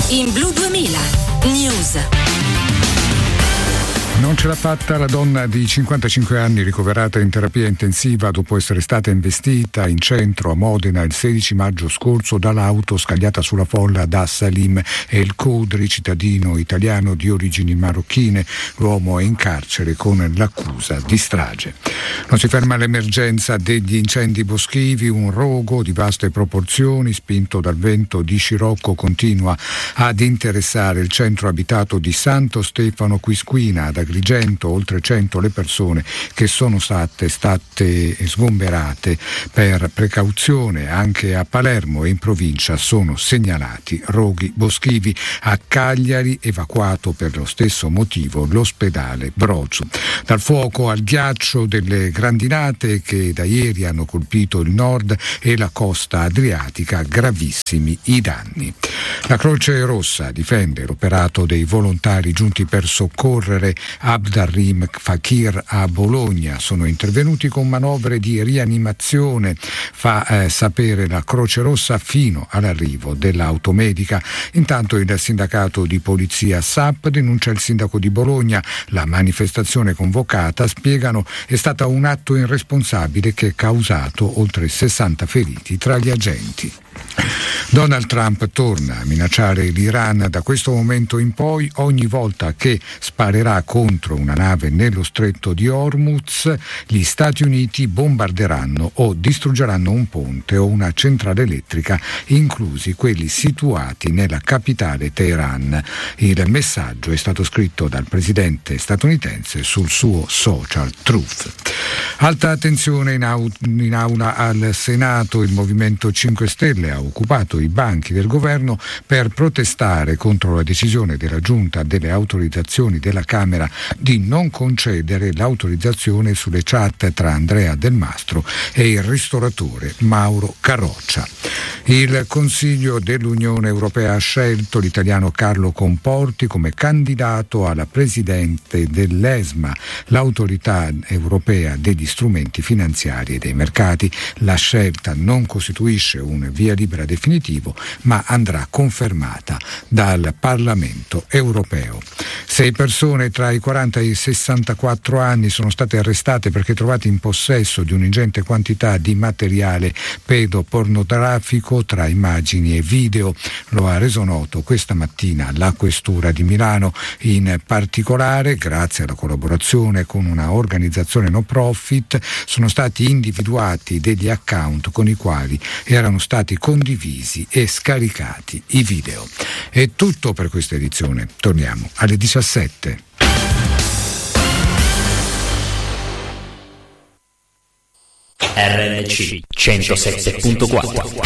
in Blu 2000 News. Non ce l'ha fatta la donna di 55 anni ricoverata in terapia intensiva dopo essere stata investita in centro a Modena il 16 maggio scorso dall'auto scagliata sulla folla da Salim El Kodri, cittadino italiano di origini marocchine. L'uomo è in carcere con l'accusa di strage. Non si ferma l'emergenza degli incendi boschivi. Un rogo di vaste proporzioni, spinto dal vento di scirocco, continua ad interessare il centro abitato di Santo Stefano Quisquina. Ad Agrigento oltre 100 le persone che sono state sgomberate per precauzione. Anche a Palermo e in provincia sono segnalati roghi boschivi. A Cagliari evacuato per lo stesso motivo l'ospedale Brozu. Dal fuoco al ghiaccio, delle grandinate che da ieri hanno colpito il nord e la costa adriatica, gravissimi i danni. La Croce Rossa difende l'operato dei volontari giunti per soccorrere Abdarrim Fakir a Bologna. Sono intervenuti con manovre di rianimazione, fa sapere la Croce Rossa, fino all'arrivo dell'automedica. Intanto il sindacato di polizia SAP denuncia il sindaco di Bologna. La manifestazione convocata, spiegano, è stata un atto irresponsabile che ha causato oltre 60 feriti tra gli agenti. Donald Trump torna a minacciare l'Iran. Da questo momento in poi, ogni volta che sparerà contro una nave nello stretto di Hormuz, gli Stati Uniti bombarderanno o distruggeranno un ponte o una centrale elettrica, inclusi quelli situati nella capitale Teheran. Il messaggio è stato scritto dal presidente statunitense sul suo social Truth. Alta attenzione in aula al Senato. Il Movimento 5 Stelle ha occupato i banchi del governo per protestare contro la decisione della Giunta delle autorizzazioni della Camera di non concedere l'autorizzazione sulle chat tra Andrea Del Mastro e il ristoratore Mauro Carroccia. Il Consiglio dell'Unione Europea ha scelto l'italiano Carlo Comporti come candidato alla presidente dell'ESMA, l'autorità europea degli strumenti finanziari e dei mercati. La scelta non costituisce un via libera definitivo, ma andrà confermata dal Parlamento europeo. 6 persone tra i 40 e i 64 anni sono state arrestate perché trovate in possesso di un'ingente quantità di materiale pedopornografico tra immagini e video. Lo ha reso noto questa mattina la Questura di Milano. In particolare, grazie alla collaborazione con una organizzazione no profit, sono stati individuati degli account con i quali erano stati condivisi e scaricati i video. È tutto per questa edizione. Torniamo alle 17. RNC 107.4.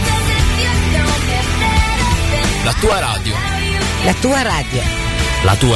La tua radio. La tua radio. La tua